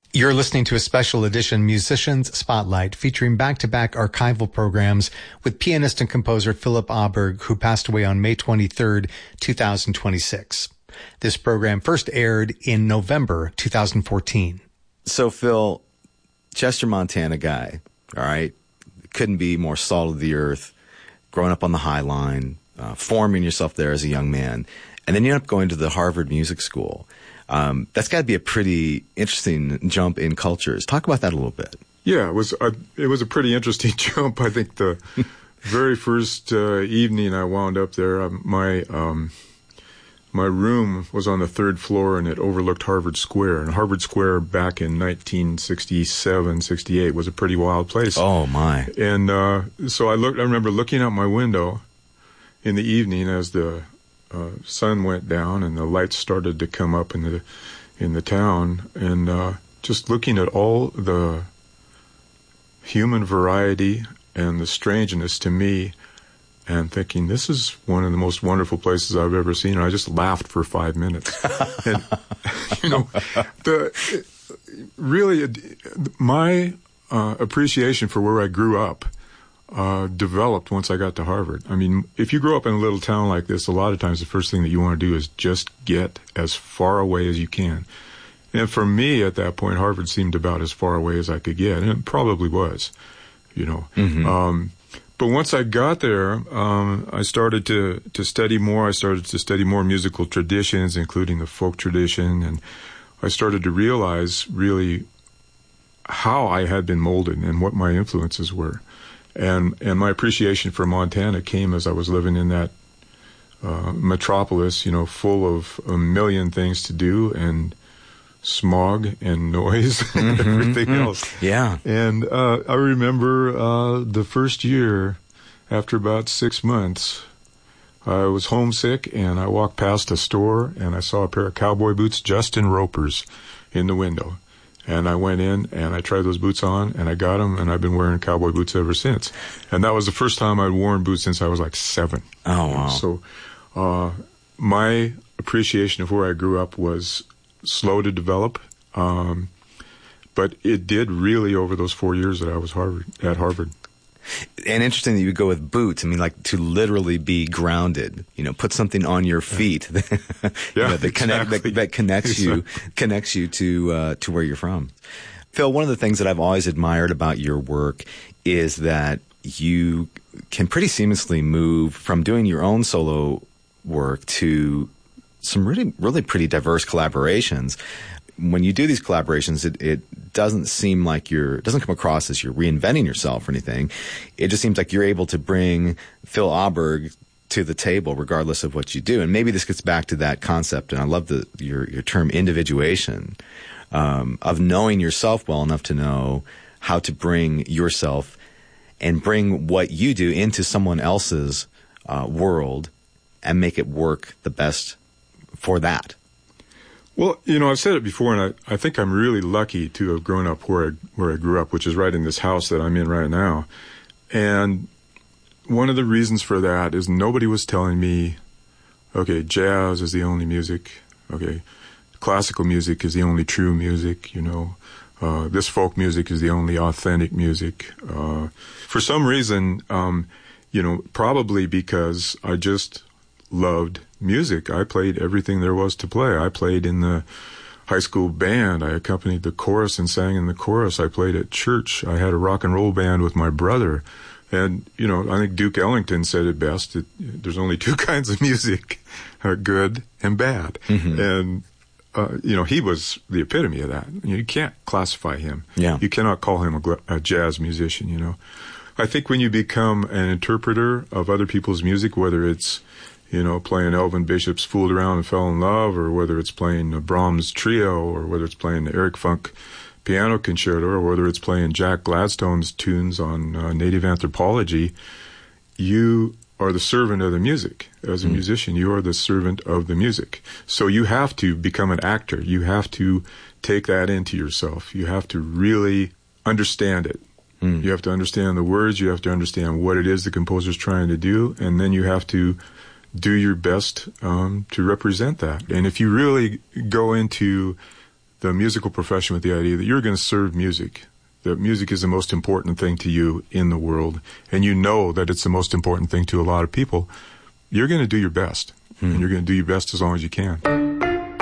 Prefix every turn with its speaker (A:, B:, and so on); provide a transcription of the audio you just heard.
A: You're listening to a special edition Musicians Spotlight featuring back-to-back archival programs with pianist and composer Philip Auberg, who passed away on May 23rd, 2026. This program first aired in November 2014.
B: So, Phil, Chester, Montana guy, all right? Couldn't be more salt of the earth, growing up on the High Line, forming yourself there as a young man. And then you end up going to the Harvard Music School. That's got to be a pretty interesting jump in cultures. Talk about that a little bit.
C: Yeah, it was a pretty interesting jump. I think the very first evening I wound up there, my room was on the third floor and it overlooked Harvard Square. And Harvard Square back in 1967, 68 was a pretty wild place.
B: Oh my!
C: And so I remember looking out my window in the evening as the sun went down and the lights started to come up in the town, and just looking at all the human variety and the strangeness to me, and thinking, this is one of the most wonderful places I've ever seen. And I just laughed for 5 minutes. And, my appreciation for where I grew up developed once I got to Harvard. I mean, if you grow up in a little town like this, a lot of times the first thing that you want to do is just get as far away as you can. And for me, at that point, Harvard seemed about as far away as I could get, and it probably was, Mm-hmm. But once I got there, I started to study more. I started to study more musical traditions, including the folk tradition, and I started to realize really how I had been molded and what my influences were. And my appreciation for Montana came as I was living in that metropolis, full of a million things to do and smog and noise and everything else.
B: Yeah.
C: And I remember the first year, after about 6 months, I was homesick, and I walked past a store, and I saw a pair of cowboy boots, Justin Ropers, in the window. And I went in, and I tried those boots on, and I got them, and I've been wearing cowboy boots ever since. And that was the first time I'd worn boots since I was like 7.
B: Oh, wow.
C: So my appreciation of where I grew up was slow to develop, but it did really over those 4 years that I was at Harvard.
B: And interesting that you would go with boots. I mean, like to literally be grounded. Put something on your feet that connects you to where you're from. Phil, one of the things that I've always admired about your work is that you can pretty seamlessly move from doing your own solo work to some really, really pretty diverse collaborations. When you do these collaborations, it doesn't seem like it doesn't come across as you're reinventing yourself or anything. It just seems like you're able to bring Phil Auberg to the table regardless of what you do. And maybe this gets back to that concept, and I love your term individuation, of knowing yourself well enough to know how to bring yourself and bring what you do into someone else's world and make it work the best for that.
C: Well, I've said it before, and I think I'm really lucky to have grown up where I grew up, which is right in this house that I'm in right now. And one of the reasons for that is nobody was telling me, okay, jazz is the only music, okay, classical music is the only true music, this folk music is the only authentic music. For some reason, probably because I just loved music. I played everything there was to play. I played in the high school band. I accompanied the chorus and sang in the chorus. I played at church. I had a rock and roll band with my brother. And, I think Duke Ellington said it best. There's only two kinds of music, good and bad. Mm-hmm. And, he was the epitome of that. You can't classify him.
B: Yeah.
C: You cannot call him a jazz musician, I think when you become an interpreter of other people's music, whether it's playing Elvin Bishop's Fooled Around and Fell in Love, or whether it's playing Brahms' Trio, or whether it's playing the Eric Funk Piano Concerto, or whether it's playing Jack Gladstone's tunes on Native Anthropology, you are the servant of the music. As a musician, you are the servant of the music. So you have to become an actor. You have to take that into yourself. You have to really understand it. You have to understand the words. You have to understand what it is the composer's trying to do, and then you have to do your best to represent that. And if you really go into the musical profession with the idea that you're going to serve music, that music is the most important thing to you in the world, and you know that it's the most important thing to a lot of people, you're going to do your best. And you're going to do your best as long as you can.